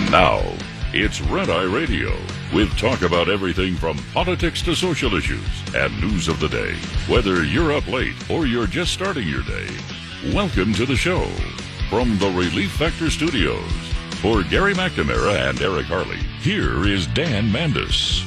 Now, it's Red Eye Radio, with talk about everything from politics to social issues and news of the day. Whether you're up late or you're just starting your day, welcome to the show. From the Relief Factor Studios, for Gary McNamara and Eric Harley, here is Dan Mandis.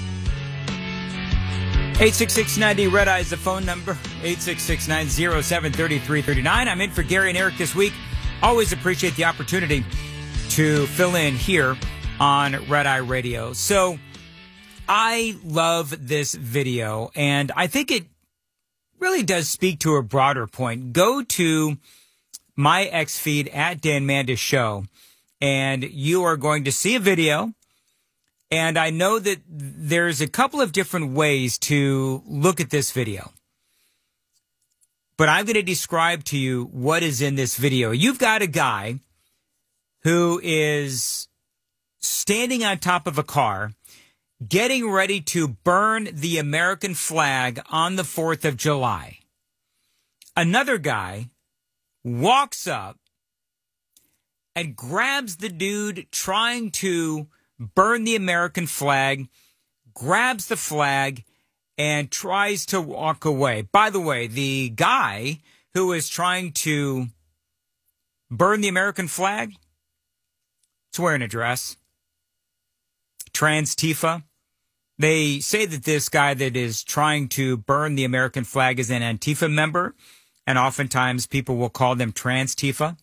866-90 Red Eye is the phone number, 866-907-3339. I'm in for Gary and Eric this week. Always appreciate the opportunity to fill in here on Red Eye Radio. So I love this video, and I think it really does speak to a broader point. Go to my X feed at Dan Mandis Show, and you are going to see a video. And I know that there's a couple of different ways to look at this video. But I'm going to describe to you what is in this video. You've got a guy who is standing on top of a car, getting ready to burn the American flag on the 4th of July. Another guy walks up and grabs the dude trying to burn the American flag, grabs the flag, and tries to walk away. By the way, the guy who is trying to burn the American flag is wearing a dress. Trans-Tifa. They say that this guy that is trying to burn the American flag is an Antifa member, and oftentimes people will call them Trans-Tifa.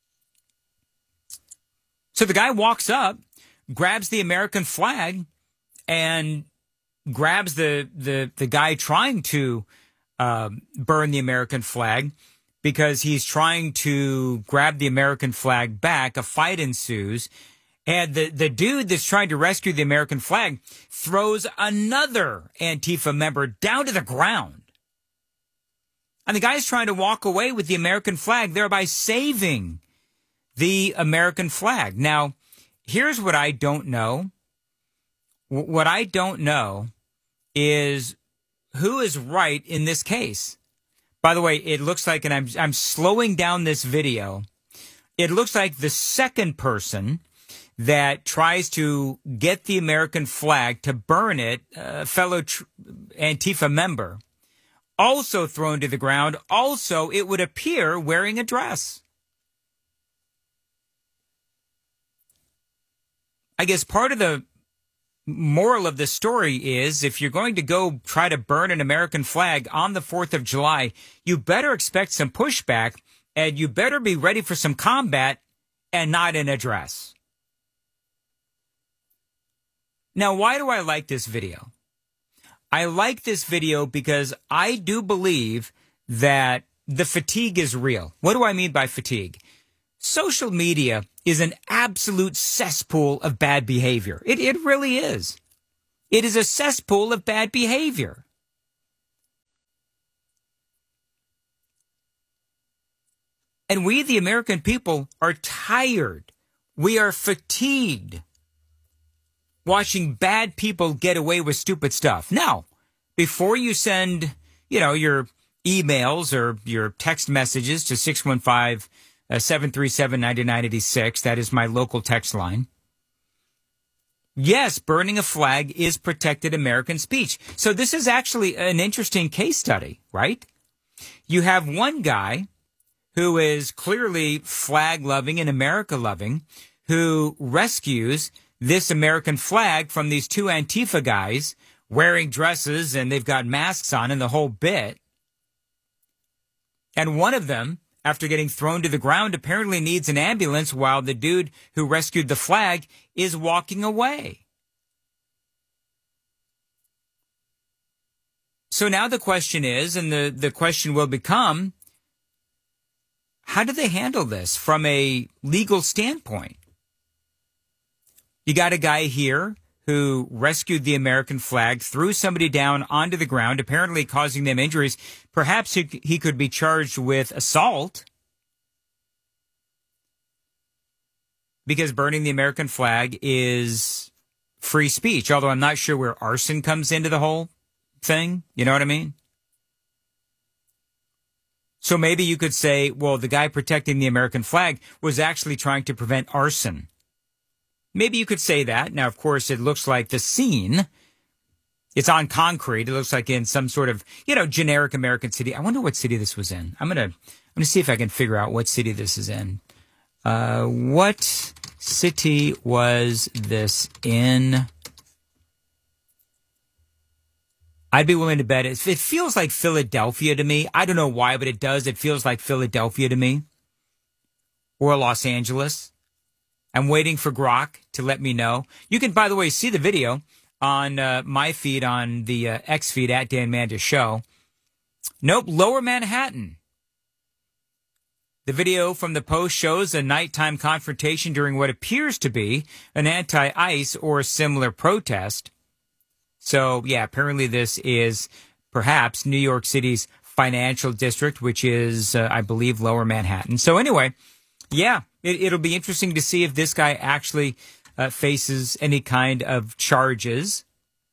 So the guy walks up, grabs the American flag, and grabs the guy trying to burn the American flag because he's trying to grab the American flag back. A fight ensues. And the dude that's trying to rescue the American flag throws another Antifa member down to the ground. And the guy's trying to walk away with the American flag, thereby saving the American flag. Now, here's what I don't know. What I don't know is who is right in this case. By the way, it looks like, and I'm slowing down this video, it looks like the second person that tries to get the American flag to burn it, a fellow Antifa member, also thrown to the ground, also, it would appear, wearing a dress. I guess part of the moral of the story is if you're going to go try to burn an American flag on the 4th of July, you better expect some pushback, and you better be ready for some combat and not in a dress. Now, why do I like this video? I like this video because I do believe that the fatigue is real. What do I mean by fatigue? Social media is an absolute cesspool of bad behavior. It really is. It is a cesspool of bad behavior. And we, the American people, are tired. We are fatigued watching bad people get away with stupid stuff. Now, before you send, your emails or your text messages to 615-737-9986, that is my local text line. Yes, burning a flag is protected American speech. So this is actually an interesting case study, right? You have one guy who is clearly flag-loving and America-loving who rescues this American flag from these two Antifa guys wearing dresses, and they've got masks on and the whole bit. And one of them, after getting thrown to the ground, apparently needs an ambulance while the dude who rescued the flag is walking away. So now the question is, and the question will become, how do they handle this from a legal standpoint? You got a guy here who rescued the American flag, threw somebody down onto the ground, apparently causing them injuries. Perhaps he could be charged with assault because burning the American flag is free speech, although I'm not sure where arson comes into the whole thing. You know what I mean? So maybe you could say, well, the guy protecting the American flag was actually trying to prevent arson. Maybe you could say that. Now, of course, it looks like the scene, it's on concrete. It looks like in some sort of, generic American city. I wonder what city this was in. I'm gonna see if I can figure out what city this is in. What city was this in? I'd be willing to bet it feels like Philadelphia to me. I don't know why, but it does. It feels like Philadelphia to me. Or Los Angeles. I'm waiting for Grok to let me know. You can, by the way, see the video on my feed, on the X feed at Dan Mandis Show. Nope, Lower Manhattan. The video from the Post shows a nighttime confrontation during what appears to be an anti-ICE or similar protest. So, yeah, apparently this is perhaps New York City's financial district, which is, I believe, Lower Manhattan. So anyway, yeah, it'll be interesting to see if this guy actually faces any kind of charges.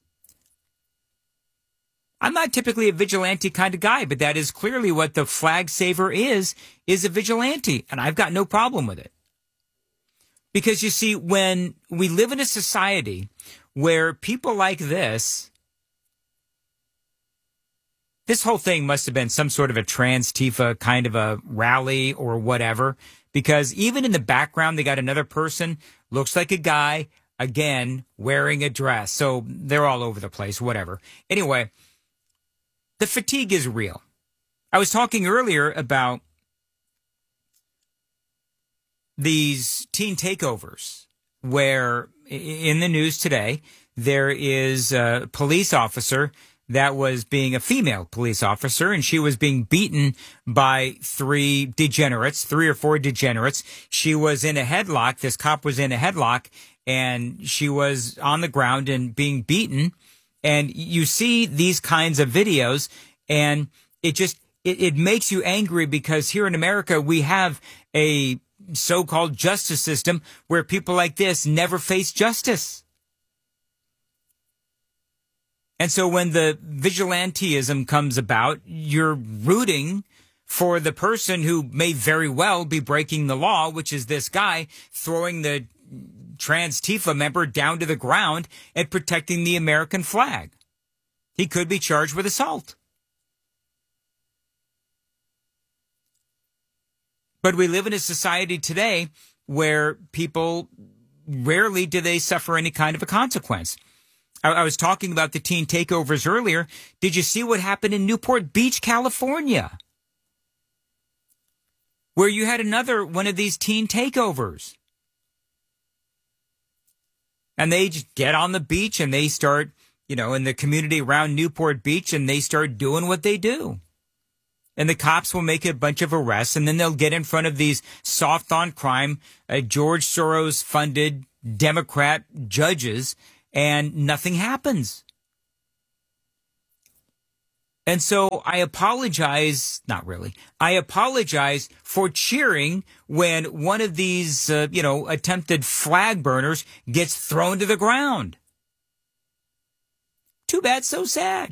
I'm not typically a vigilante kind of guy, but that is clearly what the flag saver is a vigilante, and I've got no problem with it. Because you see, when we live in a society where people like this whole thing must have been some sort of a trans-Tifa kind of a rally or whatever, because even in the background, they got another person, looks like a guy, again, wearing a dress. So they're all over the place, whatever. Anyway, the fatigue is real. I was talking earlier about these teen takeovers where in the news today, there is a police officer that was being a female police officer, and she was being beaten by three or four degenerates. She was in a headlock. This cop was in a headlock, and she was on the ground and being beaten. And you see these kinds of videos, and it makes you angry, because here in America, we have a so-called justice system where people like this never face justice. And so when the vigilantism comes about, you're rooting for the person who may very well be breaking the law, which is this guy throwing the trans Tifa member down to the ground and protecting the American flag. He could be charged with assault. But we live in a society today where people rarely do they suffer any kind of a consequence. I was talking about the teen takeovers earlier. Did you see what happened in Newport Beach, California? Where you had another one of these teen takeovers. And they just get on the beach and they start, in the community around Newport Beach, and they start doing what they do. And the cops will make a bunch of arrests, and then they'll get in front of these soft on crime, George Soros funded Democrat judges, and nothing happens. And so I apologize, not really, I apologize for cheering when one of these, attempted flag burners gets thrown to the ground. Too bad, so sad.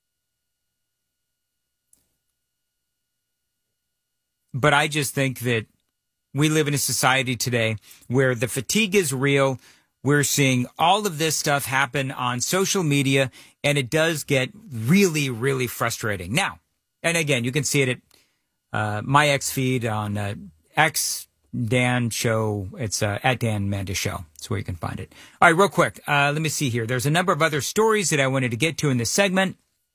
But I just think that we live in a society today where the fatigue is real. We're seeing all of this stuff happen on social media, and it does get really, really frustrating. Now, and again, you can see it at my X feed on X Dan Show. It's at Dan Mandis Show. That's where you can find it. All right, real quick. Let me see here. There's a number of other stories that I wanted to get to in this segment.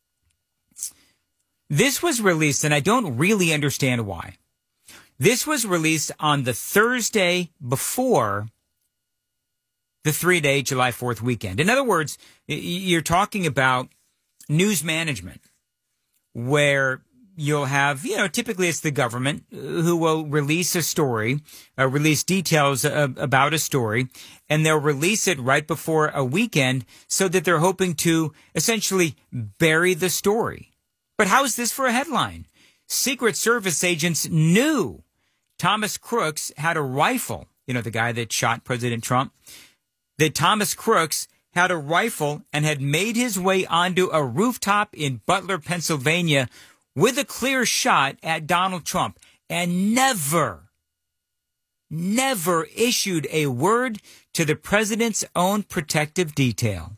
This was released, and I don't really understand why. This was released on the Thursday before the 3-day July 4th weekend. In other words, you're talking about news management, where you'll have, typically it's the government who will release a story, release details about a story, and they'll release it right before a weekend so that they're hoping to essentially bury the story. But how is this for a headline? Secret Service agents knew Thomas Crooks had a rifle, the guy that shot President Trump, that Thomas Crooks had a rifle and had made his way onto a rooftop in Butler, Pennsylvania with a clear shot at Donald Trump, and never never issued a word to the president's own protective detail.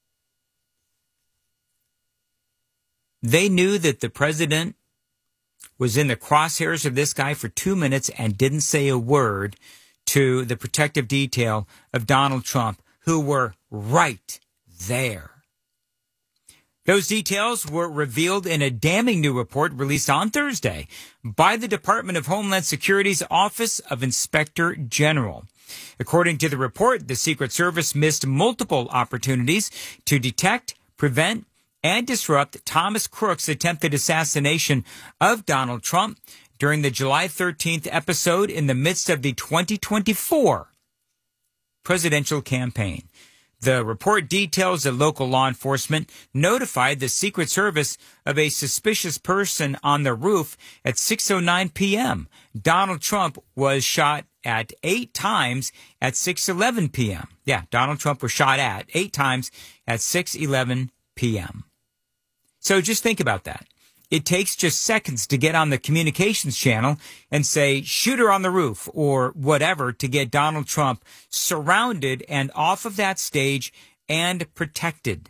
They knew that the president was in the crosshairs of this guy for 2 minutes and didn't say a word to the protective detail of Donald Trump, who were right there. Those details were revealed in a damning new report released on Thursday by the Department of Homeland Security's Office of Inspector General. According to the report, the Secret Service missed multiple opportunities to detect, prevent, and disrupt Thomas Crook's attempted assassination of Donald Trump during the July 13th episode in the midst of the 2024 presidential campaign. The report details that local law enforcement notified the Secret Service of a suspicious person on the roof at 6:09 p.m. Donald Trump was shot at 8 times at 6:11 p.m. Yeah, Donald Trump was shot at 8 times at 6:11 p.m. So just think about that. It takes just seconds to get on the communications channel and say, shooter on the roof or whatever to get Donald Trump surrounded and off of that stage and protected.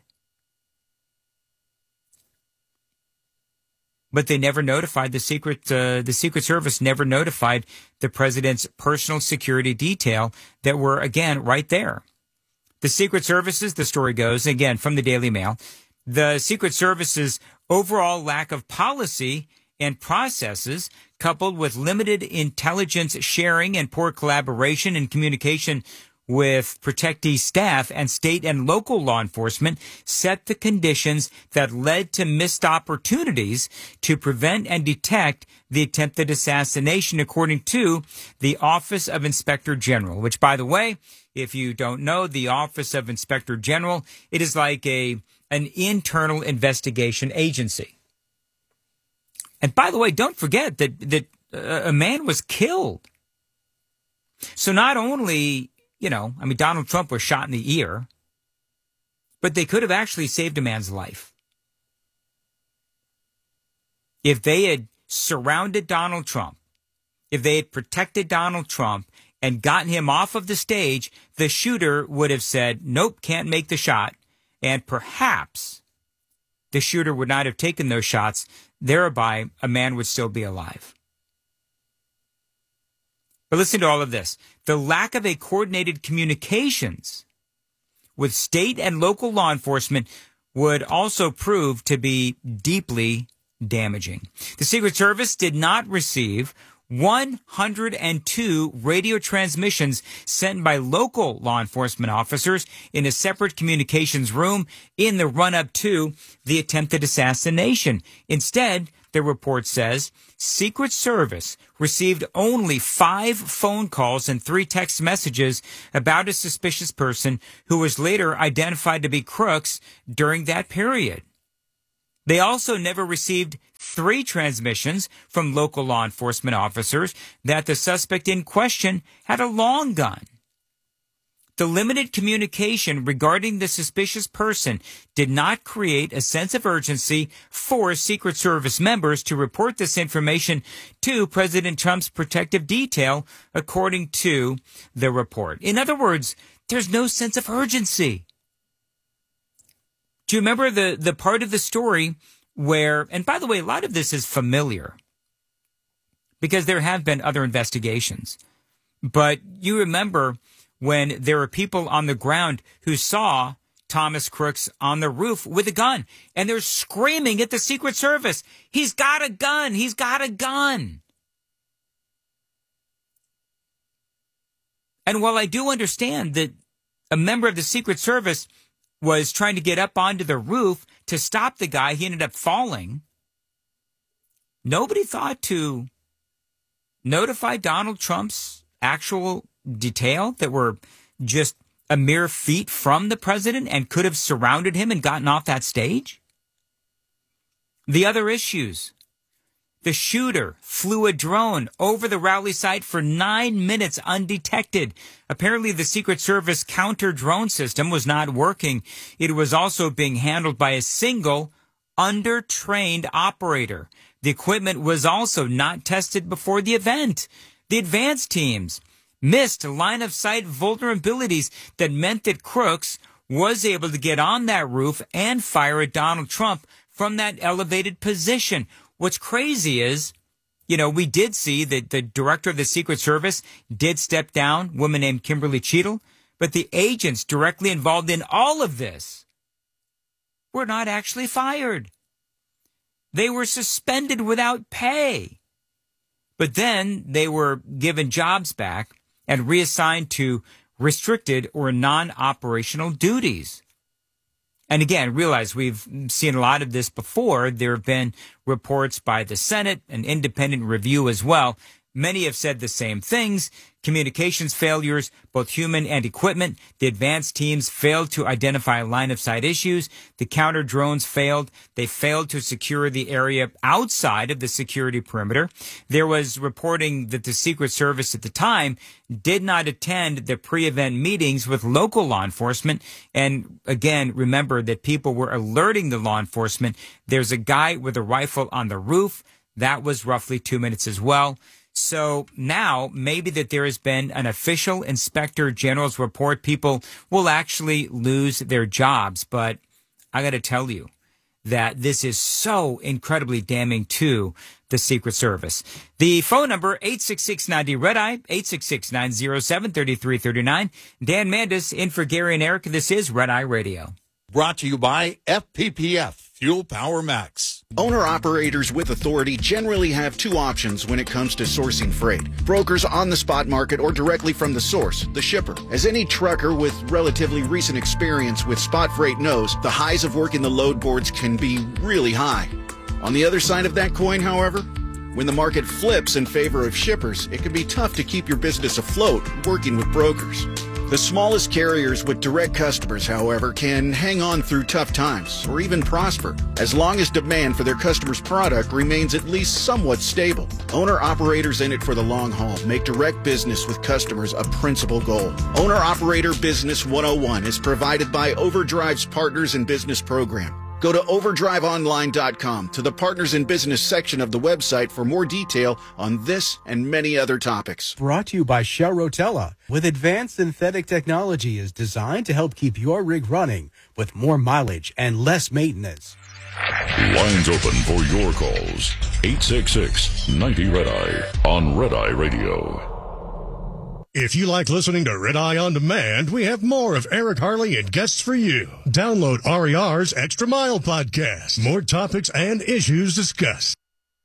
But they never notified the Secret Service never notified the president's personal security detail that were, again, right there. The Secret Service's, the story goes, again, from the Daily Mail, the Secret Service's overall lack of policy and processes, coupled with limited intelligence sharing and poor collaboration and communication with protectee staff and state and local law enforcement, set the conditions that led to missed opportunities to prevent and detect the attempted assassination, according to the Office of Inspector General, which, by the way, if you don't know, the Office of Inspector General, it is like an internal investigation agency. And by the way, don't forget that a man was killed. So not only, Donald Trump was shot in the ear, but they could have actually saved a man's life. If they had surrounded Donald Trump, if they had protected Donald Trump and gotten him off of the stage, the shooter would have said, nope, can't make the shot. And perhaps the shooter would not have taken those shots, thereby a man would still be alive. But listen to all of this. The lack of a coordinated communications with state and local law enforcement would also prove to be deeply damaging. The Secret Service did not receive 102 radio transmissions sent by local law enforcement officers in a separate communications room in the run-up to the attempted assassination. Instead, the report says, Secret Service received only 5 phone calls and 3 text messages about a suspicious person who was later identified to be Crooks during that period. They also never received 3 transmissions from local law enforcement officers that the suspect in question had a long gun. The limited communication regarding the suspicious person did not create a sense of urgency for Secret Service members to report this information to President Trump's protective detail, according to the report. In other words, there's no sense of urgency. Do you remember the part of the story where, and by the way, a lot of this is familiar because there have been other investigations, but you remember when there were people on the ground who saw Thomas Crooks on the roof with a gun, and they're screaming at the Secret Service, he's got a gun, he's got a gun. And while I do understand that a member of the Secret Service was trying to get up onto the roof to stop the guy, he ended up falling, nobody thought to notify Donald Trump's actual detail that were just a mere feet from the president and could have surrounded him and gotten off that stage? The other issues. The shooter flew a drone over the rally site for 9 minutes undetected. Apparently, the Secret Service counter-drone system was not working. It was also being handled by a single, under-trained operator. The equipment was also not tested before the event. The advance teams missed line-of-sight vulnerabilities that meant that Crooks was able to get on that roof and fire at Donald Trump from that elevated position. What's crazy is, we did see that the director of the Secret Service did step down, a woman named Kimberly Cheadle, but the agents directly involved in all of this were not actually fired. They were suspended without pay. But then they were given jobs back and reassigned to restricted or non-operational duties. And again, realize we've seen a lot of this before. There have been reports by the Senate, an independent review as well. Many have said the same things. Communications failures, both human and equipment. The advanced teams failed to identify line-of-sight issues. The counter drones failed. They failed to secure the area outside of the security perimeter. There was reporting that the Secret Service at the time did not attend the pre-event meetings with local law enforcement. And again, remember that people were alerting the law enforcement. There's a guy with a rifle on the roof. That was roughly 2 minutes as well. So now maybe that there has been an official inspector general's report, people will actually lose their jobs. But I got to tell you that this is so incredibly damning to the Secret Service. The phone number, 866-90-RED-EYE, 866-907-3339. Dan Mandis in for Gary and Eric. This is Red Eye Radio. Brought to you by FPPF, Fuel Power Max. Owner-operators with authority generally have two options when it comes to sourcing freight. Brokers on the spot market or directly from the source, the shipper. As any trucker with relatively recent experience with spot freight knows, the highs of working the load boards can be really high. On the other side of that coin, however, when the market flips in favor of shippers, it can be tough to keep your business afloat working with brokers. The smallest carriers with direct customers, however, can hang on through tough times or even prosper as long as demand for their customers' product remains at least somewhat stable. Owner-operators in it for the long haul make direct business with customers a principal goal. Owner-Operator Business 101 is provided by Overdrive's Partners in Business program. Go to overdriveonline.com to the Partners in Business section of the website for more detail on this and many other topics. Brought to you by Shell Rotella. With advanced synthetic technology is designed to help keep your rig running with more mileage and less maintenance. Lines open for your calls. 866-90-RED-EYE on Red Eye Radio. If you like listening to Red Eye On Demand, we have more of Eric Harley and guests for you. Download RER's Extra Mile podcast. More topics and issues discussed.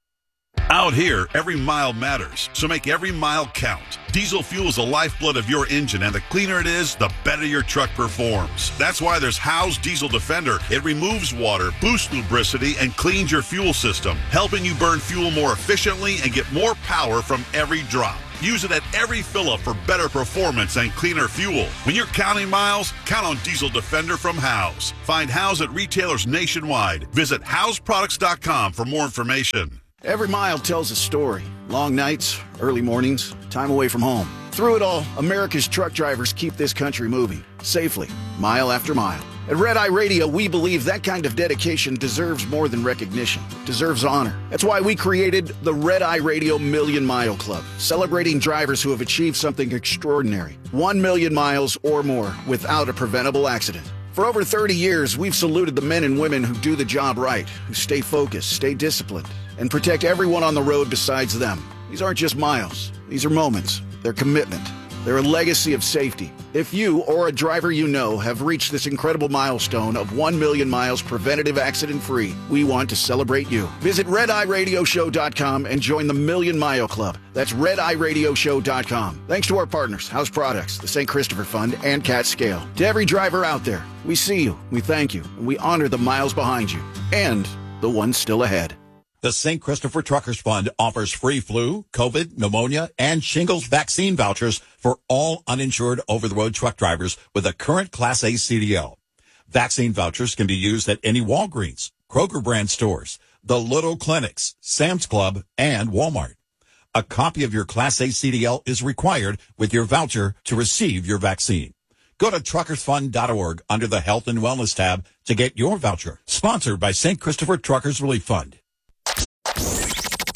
Out here, every mile matters, so make every mile count. Diesel fuel is the lifeblood of your engine, and the cleaner it is, the better your truck performs. That's why there's Howe's Diesel Defender. It removes water, boosts lubricity, and cleans your fuel system, helping you burn fuel more efficiently and get more power from every drop. Use it at every fill-up for better performance and cleaner fuel. When you're counting miles, count on Diesel Defender from Howe's. Find Howe's at retailers nationwide. Visit Howe'sProducts.com for more information. Every mile tells a story. Long nights, early mornings, time away from home. Through it all, America's truck drivers keep this country moving, safely, mile after mile. At Red Eye Radio, we believe that kind of dedication deserves more than recognition. It deserves honor. That's why we created the Red Eye Radio Million Mile Club, celebrating drivers who have achieved something extraordinary. 1 million miles or more without a preventable accident. For over 30 years, we've saluted the men and women who do the job right, who stay focused, stay disciplined, and protect everyone on the road besides them. These aren't just miles. These are moments. They're commitment. They're a legacy of safety. If you or a driver you know have reached this incredible milestone of 1 million miles preventative accident-free, we want to celebrate you. Visit RedEyeRadioShow.com and join the Million Mile Club. That's RedEyeRadioShow.com. Thanks to our partners, House Products, the St. Christopher Fund, and Cat Scale. To every driver out there, we see you, we thank you, and we honor the miles behind you and the ones still ahead. The St. Christopher Truckers Fund offers free flu, COVID, pneumonia, and shingles vaccine vouchers for all uninsured over-the-road truck drivers with a current Class A CDL. Vaccine vouchers can be used at any Walgreens, Kroger brand stores, the Little Clinics, Sam's Club, and Walmart. A copy of your Class A CDL is required with your voucher to receive your vaccine. Go to truckersfund.org under the Health and Wellness tab to get your voucher. Sponsored by St. Christopher Truckers Relief Fund.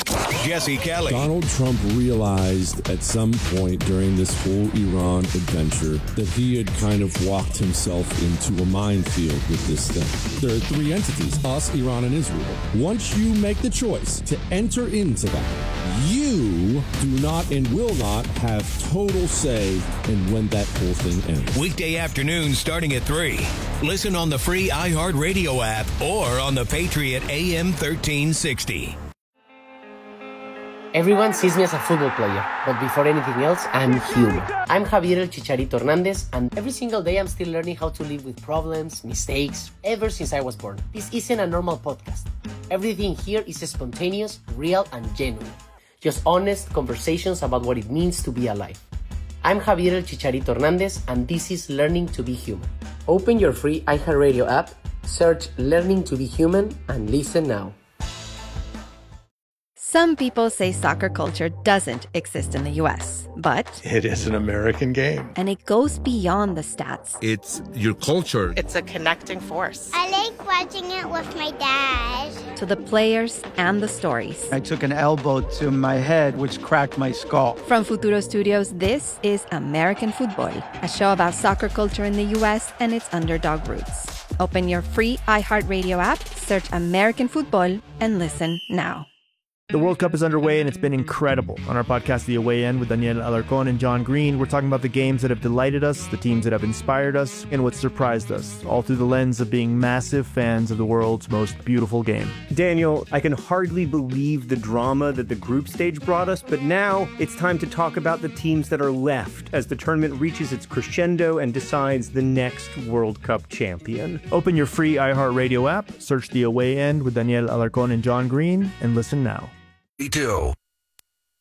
Jesse Kelly. Donald Trump realized at some point during this whole Iran adventure that he had kind of walked himself into a minefield with this thing. There are three entities, us, Iran, and Israel. Once you make the choice to enter into that, you do not and will not have total say in when that whole thing ends. Weekday afternoons starting at 3. Listen on the free iHeartRadio app or on the Patriot AM 1360. Everyone sees me as a football player, but before anything else, I'm human. I'm Javier El Chicharito Hernandez, and every single day I'm still learning how to live with problems, mistakes, ever since I was born. This isn't a normal podcast. Everything here is spontaneous, real, and genuine. Just honest conversations about what it means to be alive. I'm Javier El Chicharito Hernandez, and this is Learning to be Human. Open your free iHeartRadio app, search Learning to be Human, and listen now. Some people say soccer culture doesn't exist in the U.S., but it is an American game. And it goes beyond the stats. It's your culture. It's a connecting force. I like watching it with my dad. To the players and the stories. I took an elbow to my head, which cracked my skull. From Futuro Studios, this is American Football, a show about soccer culture in the U.S. and its underdog roots. Open your free iHeartRadio app, search American Football, and listen now. The World Cup is underway, and it's been incredible. On our podcast, The Away End, with Daniel Alarcón and John Green, we're talking about the games that have delighted us, the teams that have inspired us, and what surprised us, all through the lens of being massive fans of the world's most beautiful game. Daniel, I can hardly believe the drama that the group stage brought us, but now it's time to talk about the teams that are left as the tournament reaches its crescendo and decides the next World Cup champion. Open your free iHeartRadio app, search The Away End with Daniel Alarcón and John Green, and listen now.